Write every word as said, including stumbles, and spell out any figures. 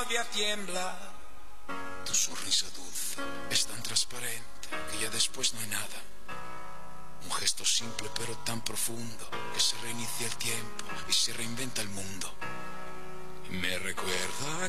todavía tiembla. Tu sonrisa dulce es tan transparente que ya después no hay nada. Un gesto simple pero tan profundo que se reinicia el tiempo y se reinventa el mundo. Y me recuerda